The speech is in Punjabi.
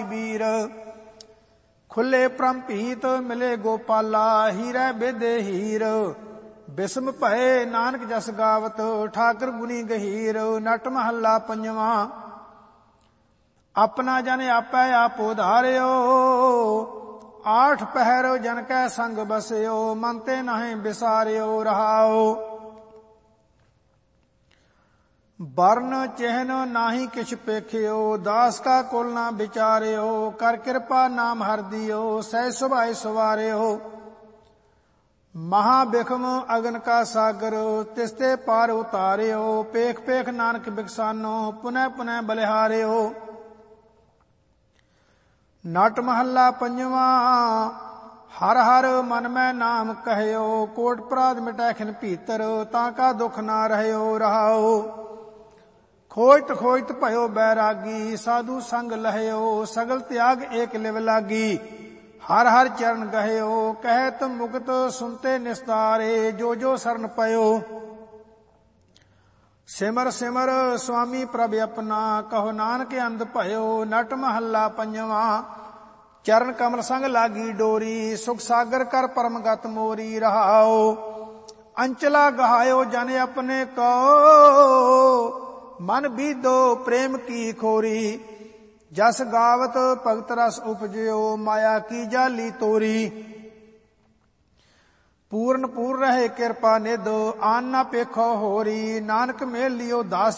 ਕਬੀਰ। ਖੁੱਲੇ ਪ੍ਰਮ ਭੀਤ ਮਿਲੇ ਗੋਪਾਲਾ, ਹੀਰੇ ਬੇਦੇ ਹੀਰ। ਬਿਸਮ ਭਏ ਨਾਨਕ ਜਸ ਗਾਵਤ, ਠਾਕੁਰ ਗੁਣੀ ਗਹੀਰ। ਨਟ ਮਹੱਲਾ ਪੰਜਵਾਂ। ਆਪਣਾ ਜਨ ਆਪੈ ਆਪ ਉਧਾਰਿਓ, ਆਠ ਪਹਿਰ ਜਨ ਕੈ ਸੰਗ ਬਸਿਓ। ਮਨ ਤੇ ਨਾਹੀਂ ਵਿਸਾਰਿਓ ਰਹਾਓ। ਵਰਨ ਚਿਹਨ ਨਾਹੀ ਕਿਛ ਪੇਖਿਓ, ਦਾਸ ਕਾ ਕੁਲ ਨਾ ਵਿਚਾਰਿਓ। ਕਰ ਕਿਰਪਾ ਨਾਮ ਹਰਿ ਦਿਓ, ਸਹਿ ਸੁਭਾਇ ਸਵਾਰਿਓ। ਮਹਾ ਬਿਖਮ ਅਗਨ ਕਾ ਸਾਗਰ, ਤਿਸਤੇ ਪਾਰ ਉਤਾਰਿਓ। ਪੇਖ ਪੇਖ ਨਾਨਕ ਬਿਕਸਾਨੋ, ਪੁਨਹ ਪੁਨਹ ਬਲਿਹਾਰਿਓ। ਨਟ ਮਹੱਲਾ ਪੰਜਵਾਂ। ਹਰ ਹਰ ਮਨ ਮੈਂ ਨਾਮ ਕਹਿਓ, ਕੋਟ ਅਪਰਾਧ ਮਿਟੈ ਖਿਨ ਭੀਤਰ। ਤਾਂ ਕਾ ਦੁਖ ਨਾ ਰਹਿਓ ਰਹਾਓ। ਖੋਜਤ ਖੋਜਤ ਭਇਓ ਬੈਰਾਗੀ, ਸਾਧੂ ਸੰਗ ਲਹਿਓ। ਸਗਲ ਤਿਆਗ ਏਕ ਲਿਵ ਲਾਗੀ, ਹਰ ਹਰ ਚਰਨ ਗਹਿਓ। ਕਹਿਤ ਮੁਕਤ ਸੁਨਤੇ ਨਿਸਤਾਰੇ, ਜੋ ਜੋ ਸਰਨ ਪਇਓ। ਸਿਮਰ ਸਿਮਰ ਸੁਆਮੀ ਪ੍ਰਭ ਆਪਣਾ, ਕਹੋ ਨਾਨਕ ਅੰਧ ਭਇਓ। ਨਟ ਮਹੱਲਾ ਪੰਜਵਾਂ। ਚਰਨ ਕਮਲ ਸੰਗ ਲਾਗੀ ਡੋਰੀ, ਸੁਖ ਸਾਗਰ ਕਰ ਪਰਮਗਤ ਮੋਰੀ ਰਹਾਓ। ਅੰਚਲਾ ਗਹਾਇਓ ਜਨ ਆਪਣੇ ਕੋ, ਮਨ ਬੀਦੋ ਪ੍ਰੇਮ ਕੀ ਖੋਰੀ। ਜਸ ਗਾਵਤ ਭਗਤ ਰਸ ਉਪਜਿਓ, ਮਾਇਆ ਕੀ ਜਾਲੀ ਤੋਰੀ। ਪੂਰਨ ਪੂਰ ਰਹੇ ਕਿਰਪਾ ਨਿਧ, ਆਨ ਨਾ ਪੇਖੋ ਹੋਰੀ। ਨਾਨਕ ਮੇਲ ਲਿਓ ਦਾਸ